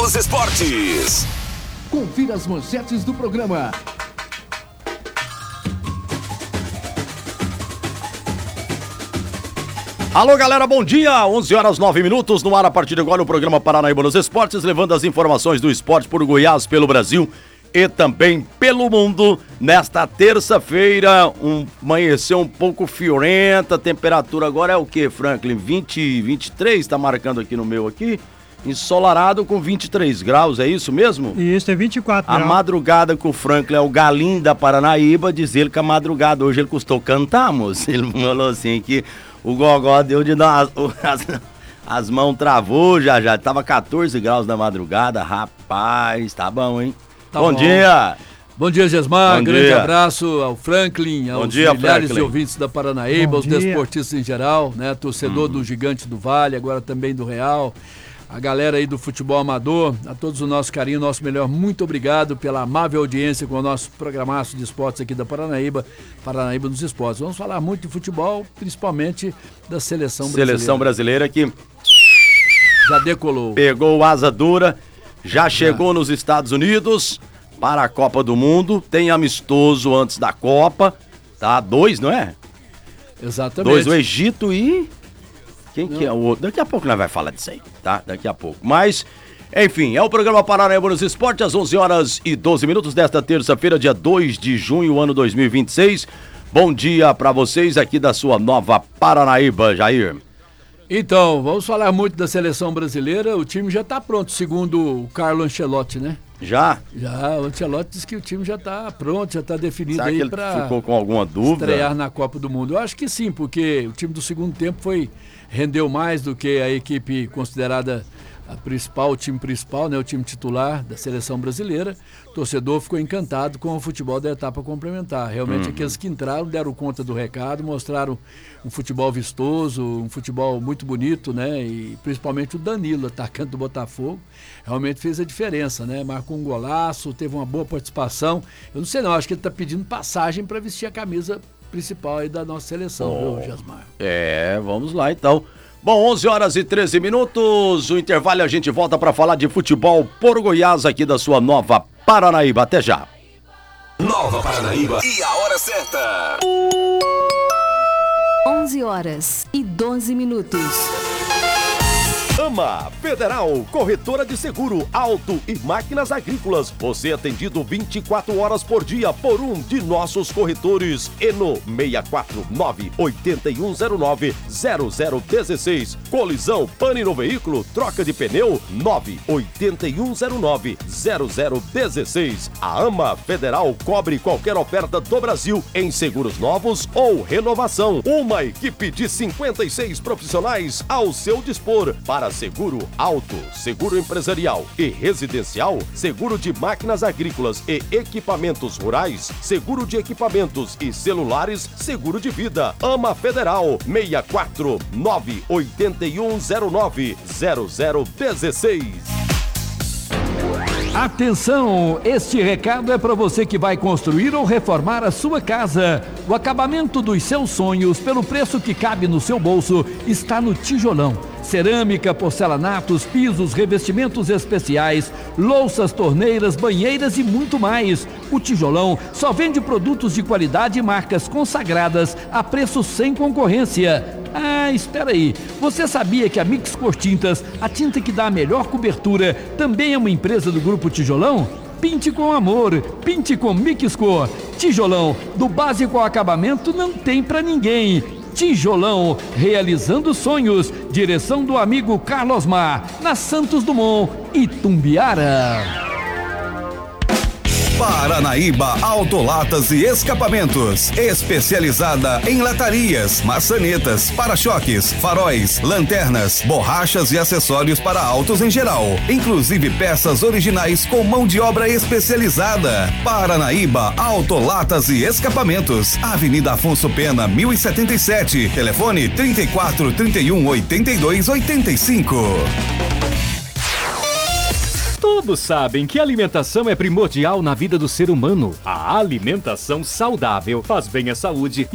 Os esportes. Confira as manchetes do programa. Alô, galera, bom dia! 11 horas 9 minutos, no ar a partir de agora o programa Paranaíba nos Esportes, levando as informações do esporte por Goiás, pelo Brasil e também pelo mundo. Nesta terça-feira, amanheceu um pouco friorenta, a temperatura agora é o que, Franklin? 23, tá marcando aqui no meu aqui, ensolarado com 23 graus, é isso mesmo? Isso, é 24 graus. A madrugada com o Franklin é o galinho da Paranaíba, diz ele que a madrugada hoje ele custou cantar, moço. Ele falou assim que o gogó deu de dar as mãos travou já, tava 14 graus na madrugada, rapaz, tá bom, hein? Tá bom dia! Bom dia, Gesmar, bom grande dia. Abraço ao Franklin, aos milhares de ouvintes da Paranaíba, aos desportistas em geral, né? Torcedor do Gigante do Vale, agora também do Real, a galera aí do futebol amador, a todos o nosso carinho, nosso melhor, muito obrigado pela amável audiência com o nosso programaço de esportes aqui da Paranaíba, Paranaíba nos Esportes. Vamos falar muito de futebol, principalmente da seleção brasileira. Seleção brasileira que já decolou. Pegou asa dura, já chegou nos Estados Unidos para a Copa do Mundo, tem amistoso antes da Copa, tá? 2, não é? Exatamente. 2 o Egito e... Quem que é o outro? Daqui a pouco nós vamos falar disso aí, tá? Daqui a pouco. Mas, enfim, é o programa Paranaíba nos Esportes, às 11 horas e 12 minutos desta terça-feira, dia 2 de junho, ano 2026. Bom dia pra vocês aqui da sua nova Paranaíba, Jair. Então, vamos falar muito da seleção brasileira. O time já tá pronto, segundo o Carlo Ancelotti, né? Já? Já, o Ancelotti disse que o time já tá pronto, já tá definido. Será aí que ele pra ficou com alguma dúvida? Estrear na Copa do Mundo. Eu acho que sim, porque o time do segundo tempo rendeu mais do que a equipe considerada a principal, o time principal, né, o time titular da seleção brasileira. O torcedor ficou encantado com o futebol da etapa complementar. Realmente aqueles que entraram deram conta do recado, mostraram um futebol vistoso, um futebol muito bonito, né? E principalmente o Danilo, atacante do Botafogo, realmente fez a diferença, né? Marcou um golaço, teve uma boa participação. Eu não sei não, acho que ele está pedindo passagem para vestir a camisa principal aí da nossa seleção, viu, Jasmar? Vamos lá então. Bom, 11 horas e 13 minutos, o intervalo, a gente volta para falar de futebol por Goiás aqui da sua nova Paranaíba. Até já. Nova Paranaíba e a hora certa. 11 horas e 12 minutos. AMA Federal, corretora de seguro, auto e máquinas agrícolas. Você é atendido 24 horas por dia por um de nossos corretores. Eno 649-8109-0016. Colisão, pane no veículo, troca de pneu 98109-0016. A AMA Federal cobre qualquer oferta do Brasil em seguros novos ou renovação. Uma equipe de 56 profissionais ao seu dispor para seguro auto, seguro empresarial e residencial, seguro de máquinas agrícolas e equipamentos rurais, seguro de equipamentos e celulares, seguro de vida. AMA Federal 649-8109-0016. Atenção, este recado é para você que vai construir ou reformar a sua casa. O acabamento dos seus sonhos, pelo preço que cabe no seu bolso, está no Tijolão. Cerâmica, porcelanatos, pisos, revestimentos especiais, louças, torneiras, banheiras e muito mais. O Tijolão só vende produtos de qualidade e marcas consagradas a preço sem concorrência. Ah, espera aí. Você sabia que a Mix Cor Tintas, a tinta que dá a melhor cobertura, também é uma empresa do Grupo Tijolão? Pinte com amor, pinte com Mix Cor. Tijolão, do básico ao acabamento, não tem pra ninguém. Tijolão, realizando sonhos. Direção do amigo Carlos Mar, na Santos Dumont, Itumbiara. Paranaíba Autolatas e Escapamentos, especializada em latarias, maçanetas, para-choques, faróis, lanternas, borrachas e acessórios para autos em geral, inclusive peças originais com mão de obra especializada. Paranaíba Autolatas e Escapamentos, Avenida Afonso Pena, 1077, telefone 34 31 82 85. Todos sabem que a alimentação é primordial na vida do ser humano. A alimentação saudável faz bem à saúde